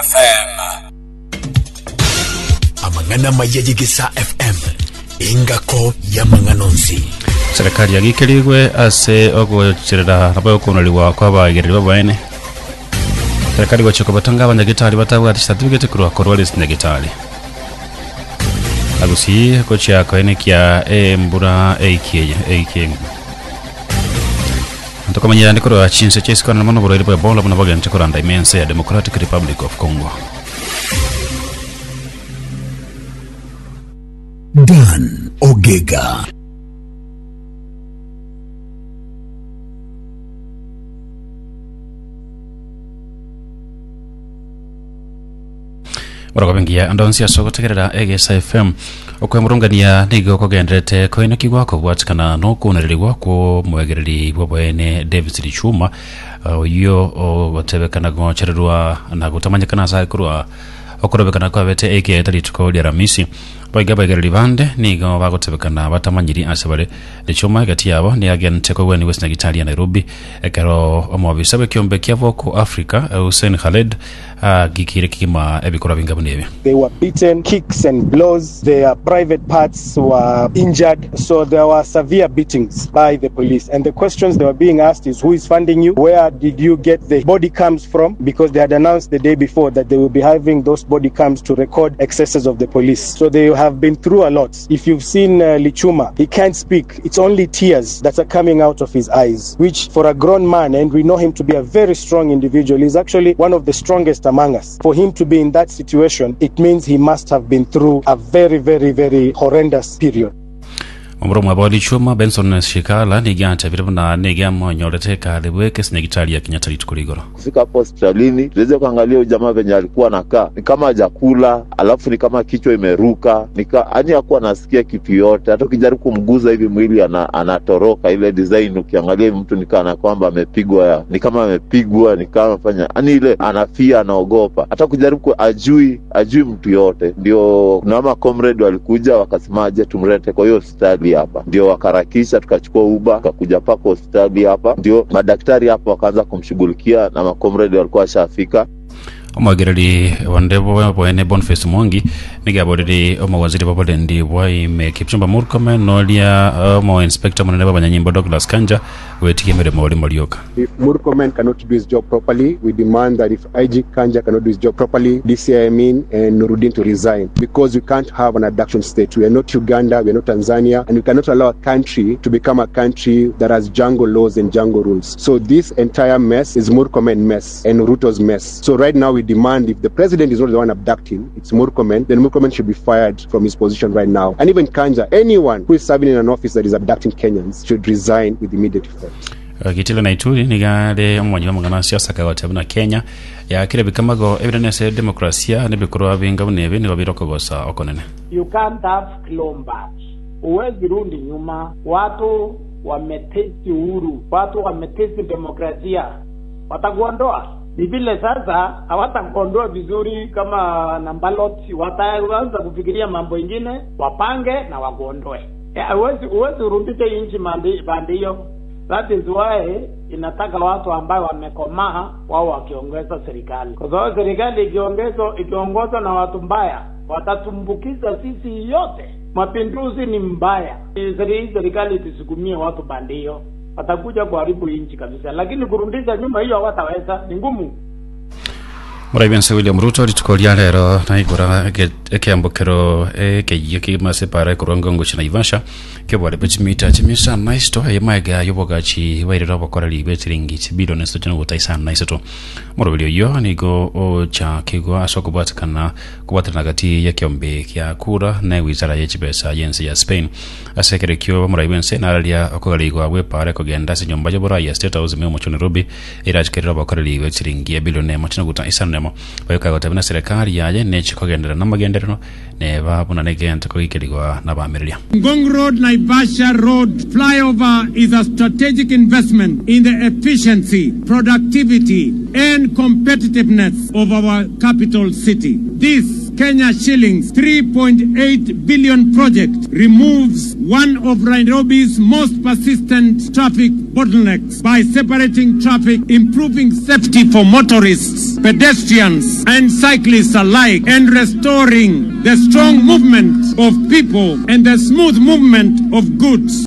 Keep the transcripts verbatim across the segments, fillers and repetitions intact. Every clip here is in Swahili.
F M. Amangana mayegisa F M. Ingako ya manganonzi. Serikali ya Gikeligwe ase ogo chirida nabo kunaliwa kwa bagirira babaene. Serikali gochoko batanga abanyagitali batabwa certificate kurwa korwales negitali. Agusi kocha koene kia embura eikie eikie. Ntokamanya ndiko ya chinse chesko na mono borele bola bana bagante koranda imense ya Democratic Republic of Congo. Dan Ogega. Warakobengia andonsia soko tegerera E G S F M okwemurungania nigo kogendrete koina kigwa ko bwatikana no kunariligwa ko mwegereri bwabene David Lichuma uyo otebekana go chererwa na gutamanyikana sa kurwa okorobekana ko abete A K tari tukodi Ramisi baiga bagereri bande nigo bagotebekana batamanyiri asabare Lichuma gati yabo ni agente ko gweni Western Italia Nairobi ekero omobisa bekyombe kyavo ko Africa Hussein Khaled gikire kima ebikora bingabunebe. They were beaten, kicks and blows. Their private parts were injured, so there were severe beatings by the police. And the questions they were being asked is, who is funding you? Where did you get the body cams from? Because they had announced the day before that they will be having those body cams to record excesses of the police. So they have been through a lot. If you've seen uh, Lichuma, he can't speak. It's only tears that are coming out of his eyes, which for a grown man, and we know him to be a very strong individual, is actually one of the strongest among us. For him to be in that situation, it means he must have been through a very, very, very horrendous period. Omroma bodi chuma Benson Shikala ni ganta vilibuna nega mwanyorete kaliwe kesi negitali ya Kenyatta litukuligoro. Kufika hapo hospitalini, tuweze kuangalia jamaa venye alikuwa anakaa. Ni kama hajakula, alafu ni kama kichwa imeruka, nika ani hakuwa anasikia kitu yote. Hata ukijaribu kumguza hivi mwili ana, anatoroka ile design ukiangalia mtu nikana kwamba amepigwa, ni kama amepigwa, ni kama fanya. Ani ile anafia anaogopa. Hata ukijaribu ajui, ajui mtu yote. Ndio na mama comrade walikuja wakasemaje tumrete kwa hiyo hospitali hapa. Ndio wakarakisha tukachukua Uber tukakuja pako hospitali hapa. Ndio madaktari hapa wakaanza kumshughulikia na makomrade walikuwa shafika. Omagereri wandebo boene Boniface Mwangi nigaboderi omawaziri babodendi bwai me Kipchumba Murkomen nolia mo inspector munene banyanyimbo Douglas Kanja wetikemere mawali malioka. If Murkomen cannot do his job properly, we demand that if I G Kanja cannot do his job properly, D C I Amin and Nuruddin to resign, because we can't have an abduction state. We are not Uganda, we are not Tanzania, and we cannot allow a country to become a country that has jungle laws and jungle rules. So this entire mess is Murkomen mess and Ruto's mess. So right now we demand, if the president is not the one abducting, it's Murkomen, then Murkomen should be fired from his position right now. And even Kanja, anyone who is serving in an office that is abducting Kenyans should resign with immediate effect. Gitile na ituri nigade omwanyi mangana siasa kawate na Kenya ya kile bikamago evidence demokrasia ne bikoro abinga bunebe ne babiroko gosa okonene. You can't have Clombard. Uwezi rundi nyuma, watu wametesti uhuru, watu wametesti demokrasia, watakuondoa. Ni vile sasa hawatakuondoa vizuri kama na ballot, wataanza kufikiria mambo mengine, wapange na wakuondoe. Uwezi uwezi urundishe inchi mandi bandio. That is why inataka watu ambao wamekomaa wao wakiongeza serikali. Kwa sababu serikali ikiongezwa ikiongozwa na watu mbaya, watatumbukiza sisi yote. Mapinduzi ni mbaya. Serikali tusikumie watu bandio, watakuja kuharibu inchi kabisa. Lakini kurundisha nyuma hiyo hawataweza, ni ngumu. Muraibense William Ruto litukolia lero na igora ekiambokero ekeyiki masepara kurongongo china Ivasha kebwale bechimita chimisa naisto yemaga yobogachi wairira bakorali betiringi chibidone sojana utaisa naisto murobelio yo nigo o cha kigo asokubatakana kubatana gati yakyombe kya kura na wizara yechibesa yense ya Spain asekerekyo muraibense naralia okoligo wepare kogenda sinyomba jobora ya State House memo Nairobi irachkerera bakorali betiringi bilone machina utaisa nemo bayuka gotabina serikali yaje nechi kogendera namagenderano ne babuna negenta ko ikeligwa nabamerelia. Ngong Road Naivasha Road flyover is a strategic investment in the efficiency, productivity and competitiveness of our capital city. This Kenya shillings three point eight billion project removes one of Nairobi's most persistent traffic bottlenecks by separating traffic, improving safety for motorists, pedestrians and cyclists alike, and restoring the strong movement of people and the smooth movement of goods.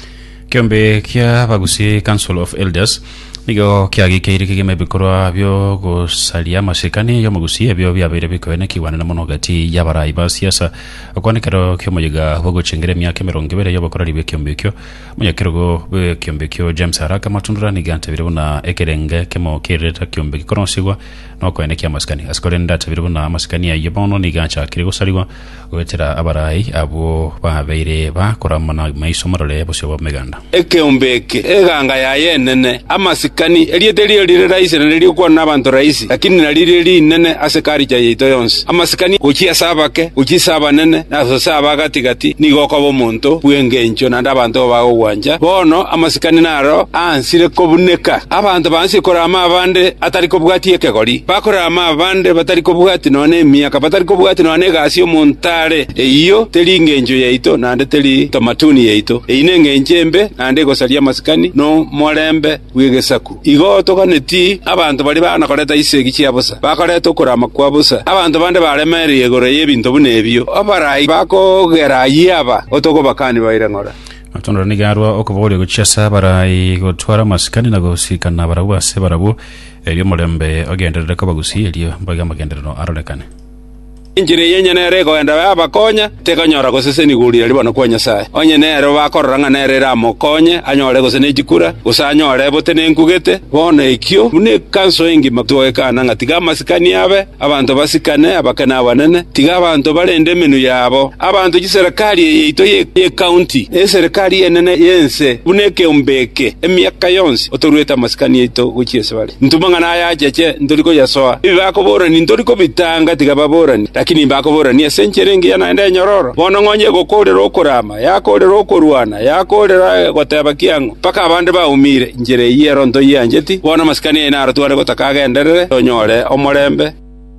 Kiombe kia Bagusi Council of Elders nigo kiagi keiri kigeme bikorwa byo gusalia mashikani yo Magusi byo byabere bikoene kiwana na mono gati yabarai ba siasa akwanekero kyomoyiga bogo chengere myaka mirongo ibere yo bakora libe kiombe kyo munyakero go kiombe kyo James Haraka matundura nigante biruna ekerenge kemo kireta kiombe kikoronsigwa no kwene kya maskani askorenda tabiruna maskani ya yebono nigancha kirigo saliwa wetera abarai abo babeire bakora mana maiso marole bose wa meganda ekeombeke eganga ya yenene amasikani elieteli lile rais na lilikuwa na abantu rais lakini na lile linene asekari cha yeto yonse amasikani kuchia sabake uchisaba nene na so saba gati gati nigoko bo muntu bwengencho na ndabantu bawo wanja bono amasikani naro ansire kobuneka abantu bansi korama abande atari kobwati ekegori bakora amabande batari kobwati none miaka batari kobwati none gasi omuntare eyo teli ngenjo yeito nande teli tomatuni yeito einenge njembe nande gosalia masikani no molembe wigesaku igo tokaneti abantu bali bana koleta isegi chiabusa bakoleta okurama kwabusa abantu bande balemere yegore yebintu bunebyo abarai bako gerayi aba otoko bakani baire ngora atondora nigarwa okobole guchasa barai gotwara masikani na gosikana barabu ase barabu elio molembe ogenderera ko Bagusi elio mbaga magenderero aronekane injire yenye nere ko enda baba konya tekanyora ko seseni gulira libona kwa Nyasaye onye nero bakoranga nere ra mokonye anyore ko sene jikura usanyore botene nkugete bone ikyo mune kanso engi matoeka nanga tiga masikani abe abantu basikane abakana abanene tiga abantu balende menu yabo abantu giserekali yeito ye county e serikali yenene yense buneke umbeke emyaka yonse otorweta masikani yeito guchiese bali ntumanga na yajeje ndoliko yasoa ibako bora ni ndoliko bitanga tiga babora ni lakini bakobora ni sencherengi yanaenda nyororo bono ngonye gokorera okurama yakorera okurwana yakorera goteba kiango paka abande baumire njere yero ndo yanjeti bono masikani enaro tware gotakagenderere onyore omolembe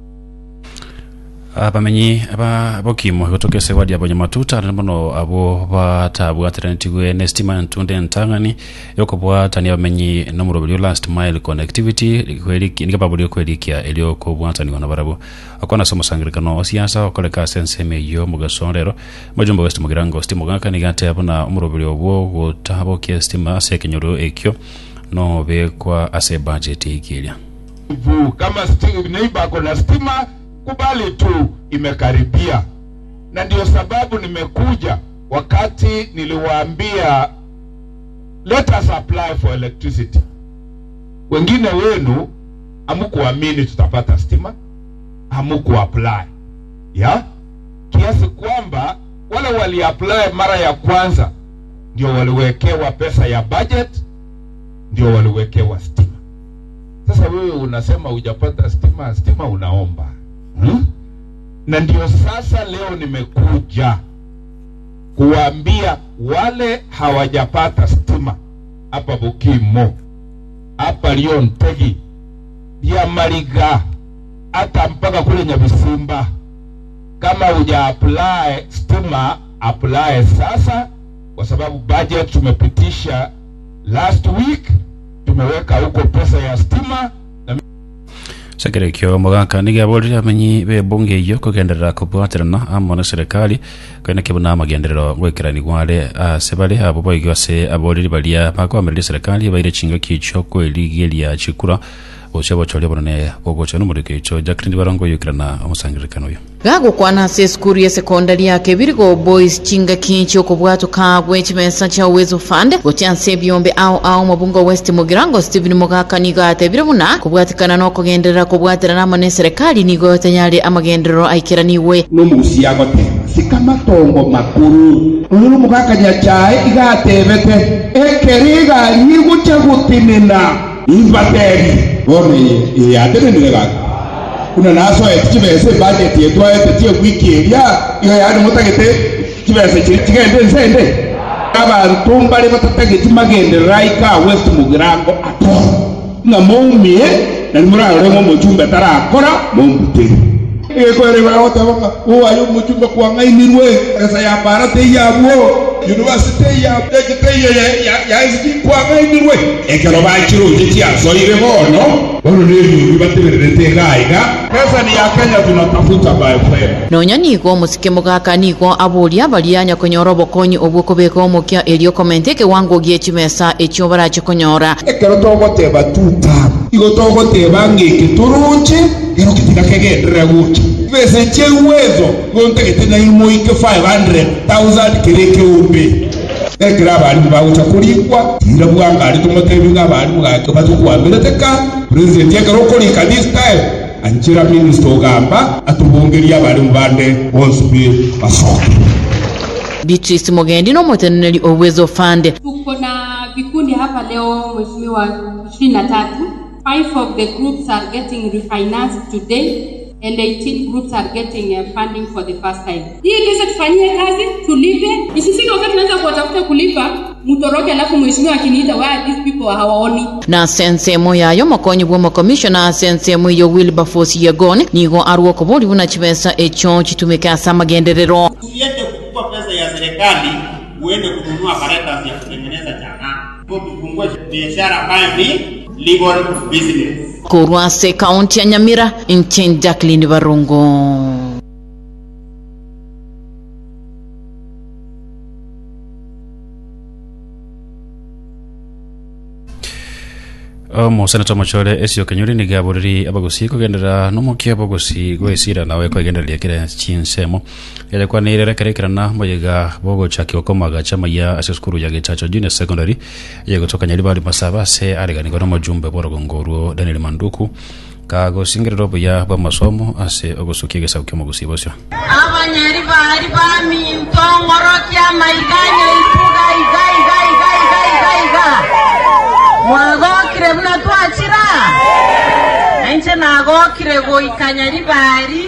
abamenyi aba bokimo gotokese wadi abonye matuta namono abo batabu atrentigwe nestima ntunde ntangani yokobwa tani abamenyi nomuro last mile connectivity kweli nikababuli kwelikia elio ko bwantani wana barabo akona somo sangirikano osiasa okoleka senseme yo mugasonrero majumbo west mugirango stimo gaka nigate abona umuro obwo gotabo ke stima sekenyoro ekyo no be kwa ase budget ikilia kama neighbor kona stima kubali tu imekaribia, na ndio sababu nimekuja wakati niliwaambia let us apply for electricity. Wengine wenu hamukuamini tutapata stima, hamuku apply ya kiasi kwamba wale wali apply mara ya kwanza ndio waliwekewa pesa ya budget, ndio waliwekewa stima. Sasa wewe unasema hujapata stima, stima unaomba. Hmm? Na ndio sasa leo nimekuja kuambia wale hawajapata stima hapa Bukimo, hapa Lion Tegi, ya Mariga, hata mpaka kule Nyabisimba, kama huja apply stima apply sasa, kwa sababu budget tumepitisha last week, tumeweka huko pesa ya stima. Sekere kyo mogaka niga bolira manyi be bonge yo ko gendera ko bwaterana amona serikali kwena kibuna magenderero gwekirani gwale asebale abo boyigose aboliri balia bakwamira serikali baire chinga kicho ko eligelia chikura ochabo chole bonane ogocha no muri kicho Jacqueline Barongo yukirana omusangirikano yo gago kwana se skuru ya sekondari ya kebirigo boys chinga kincho ko bwato kabwe chimensa cha uwezo fund gochanse byombe au au mabungo west mugirango Steven Mogaka niga atebirabuna ko bwatikana no kogendera ko bwatira namone serikali nigo tanyali amagendero aikiraniwe no musi yagote sikama tongo makuru ulu Mogaka nyachae igatebete ekeriga yigucha gutinina imbateri bone ya tene gaga kuna naso ekibese budget yetu ayete wiki ya iyo yari mutagete kibese kigende nsende abantu mbale batatagete magendera ika west mugirango ato na momie na muraro mo mujumbe tarakora mombute ekwere baota baka o ayo muchumba kwa ngai mirwe esa ya barate ya buo university ya tekete ya ya ya isi kwa ngai mirwe ekero ba chiro jiti asoire bono bono ni ni bateberete gaiga pesa ni ya Kenya tunatafuta by friend nonya niko musike mugaka niko abulia balianya konyoro bokonyi obwoko beko mukya elio komenteke wango gie chimesa echo barache konyora ekero togo teba tuta igo togo teba ngeke turuche ero kitika kegendera gucha pesa che uwezo gonte ketena imo ike five hundred thousand kireke umbe ekira bali bawucha kurikwa tira bwanga ari tumotebiga bali bwake batukwambira teka president yakaro kurika this time anchira minister ogamba atubongeria bali mbande onsubi basoka Beatrice Mugendi no Moteneli Uwezo Fund. Tuko na vikundi hapa leo mheshimiwa ishirini na tatu. Five of the groups are getting refinanced today and eighteen groups are getting uh, funding for the first time. Hii ndizo tufanyie kazi, tulipe. Isifike wakati tunaanza kuwatafuta kulipa, mutoroke alafu mheshimiwa akiniita why these people hawaoni. Na sense moya yo makonyi bwo commissioner sense moyo Wilberforce Yagone nigo arwo ko boli buna chibesa echo chitumika sama genderero. Usiende kuchukua pesa ya serikali uende kununua apparatus ya kutengeneza chang'aa. Kwa kufungue biashara ambayo ni legal business. Kurwase County ya Nyamira nchini Jacqueline Barungo. Omo Senator Machore esio kenyuri ni gaburiri abagusi kugendera no mukia abagusi gwesira nawe kwagendera kire chinsemo yale kwa nire kerekerana moyega bogo chaki okomaga chama ya aseskuru ya Getacho Junior Secondary yego toka nyalibali masaba se arigani gono mojumbe borogo ngoro Daniel Manduku kago singiriro ya ba masomo ase ogosuki gesa ukemo gusibosyo abanyari bari bami ntongoro kya maiganye ipuga igai igai igai igai igai mwagokire muna twachira enche nagokire go ikanyari bari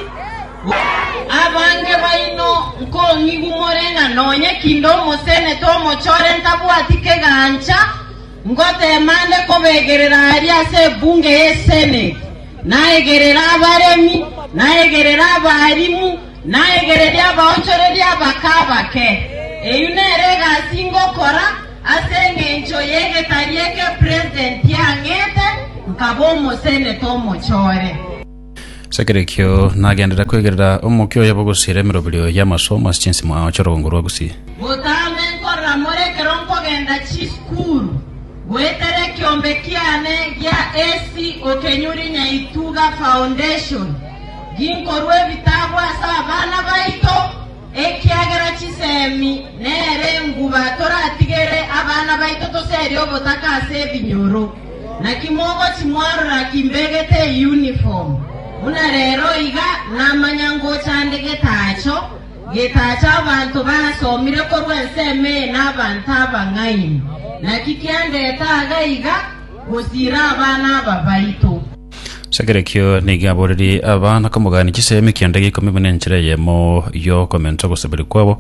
abange baino nkongi gumorenga nonye kindo mosene to mochore ntabu atike gancha ngote mande kobegerera ari ase bunge yesene naegerera abaremi naegerera abarimu naegerera abaonchoreria abakabake eyunerega singokora asenge ncho yege tarieke president yangete nkabomo sene tomo chore Sekerekyo nagendera kwegerera omukyo yabogosire mirobulyo y'amasomo asichensi mwa chorongoro gusi Botambe nkora more keronko genda chi school Wetere kiombe kiane gya A C Okenyuri Nyaituga Foundation ginkorwe vitabu asa abana baito ekiagera chisemi nere nguba tora atigere abana baito toseri obotaka ase binyoro na kimogo chimwarura kimbegete uniform una rero iga namanyango chande getacho getacho abantu basomire korwe nseme n'abantu abangaini na kikiande etaga iga gusira abana babaito Sekerekyo ni gaburiri abana komugani kiseme kiandege komibone nchire yemo yo komento gusebiri kwabo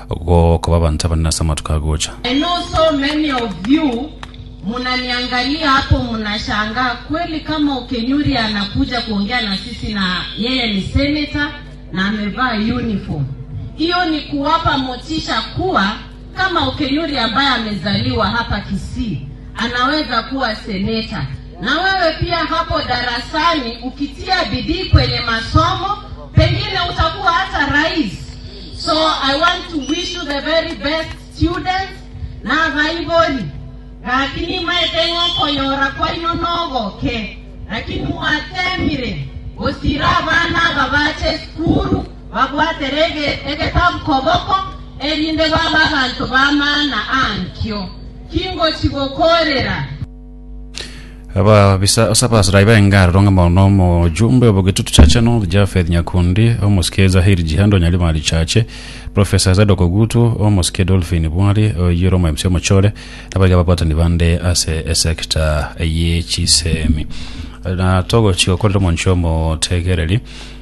go kubabanta banasama tukagocha. I know so many of you munaniangalia hapo munashangaa kweli kama Okenyuri anakuja kuongea na sisi na yeye ni senator na amevaa uniform. Hiyo ni kuwapa motisha kuwa kama Okenyuri ambaye amezaliwa hapa Kisii anaweza kuwa senator. Na wewe pia hapo darasani ukitia bidii kwenye masomo pengine utakuwa hata rais. So I want to wish you the very best students na vaiboli. Lakini maetengo koyora kwa ino nogo ke. Lakini muatemire usira bana babache skuru babuate rege ege tabu koboko elinde baba hantu bama na ankyo kingo chigokorera aba bisa osapa sraiba ngara ronga mono mo jumbe obogetutu chache no Jafeth Nyakundi omoskeza hiri jihando nyalima ali chache Professor Zado Kogutu omoske Dolphin Bwari oyiro mo msemo chole nabaga babata nibande ase sector ye chisemi na togo chiko kondo monchomo tegereli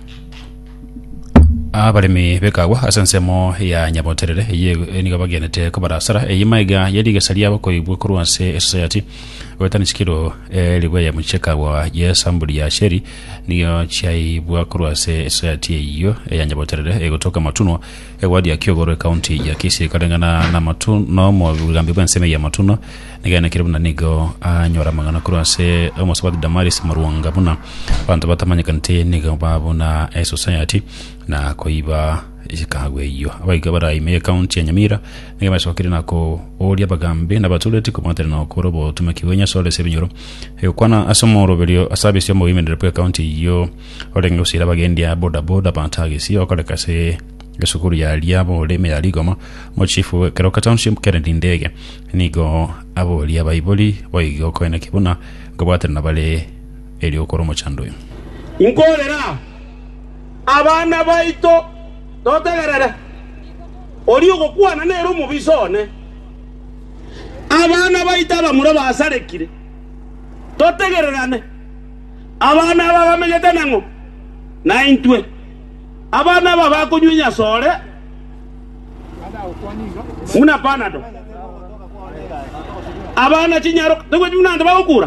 abalemi bekawa asensemo ya nyaboterere ye niga bagenete ko barasara eyimaiga yediga salia bako ibwe kurwanse society wetani chikiro ligwe ya mcheka wa yesambuli ya sheri niyo chai bwa kurwase society iyo ya nyaboterere egotoka Matuno wadi ya Kyogoro county ya Kisii kalengana na Matuno mo bugambi bwenseme ya Matuno nigana kiribuna nigo anyora magana kurwase omosabadi Damaris Maruanga buna bantu batamanyikante nigo babuna e society na koiba ikagwe iyo abaigabara ime county ya Nyamira ngema sokiri nako olia bagambe na batuleti kumatera na kurobo tumakiwenya sole sebinyoro ekwana asomoro belio asabisi yo movement repre county iyo olengo sira bagendia boda boda pantagi si okaleka se gesukuru ya liabo leme ya ligoma mo chifu keroka township kerendi ndege nigo abo lia baiboli oigo koena kibuna gobatera na bale elio koromo chandoyo inkolera abana baito totegerere oriyo gokwana nero mu bisone abana baita bamure basarekire totegererane abana baba megete nango na intwe abana baba kunyunya sore muna panado abana chinyaro tego junanda bakura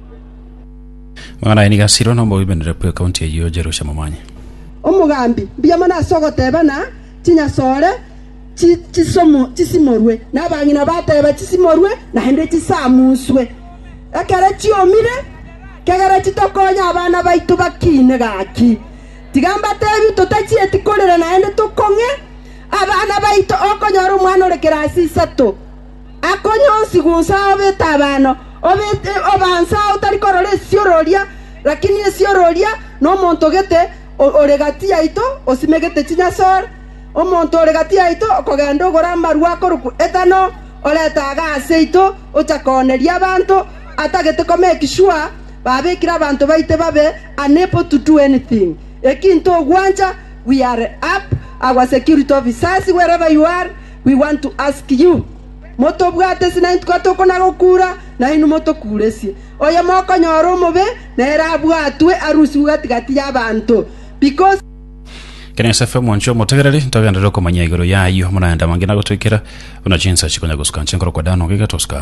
mwana iniga siro no mbo ibendere pe county yo Jerusha Mamanya omugambi biyamana sogotebana chinyasore chisomo chisimorwe nabangina bateba chisimorwe na hende chisamuswe akara chiomire kagara chitokonya abana baitu bakine gaki tigamba tebi totachie tikolera na hende tokonge abana baitu okonyora umwana orekera sisato akonyonsi gusa obetabano obete obansa utarikorore siororia lakini siororia no montogete oregati yaito osimegete chinyasor omonto oregati yaito okogenda ogoramba rwako ruku etano oleta gaseito ochakoneria abantu atagete komeki sure babekira abantu baite babe unable to do anything ekinto ogwanja we are up our security officers wherever you are we want to ask you moto bwate sinaint kwatokona gokura na inu moto kuresie oya moko nyoro mobe na era bwatwe arusi ugatigati y'abantu because kene safa mwancho motegereri ntagenda roko manyegero yayo muna enda mangina gotwikira una jinsa chikonya guskanche ngoro kwa dano gigatoska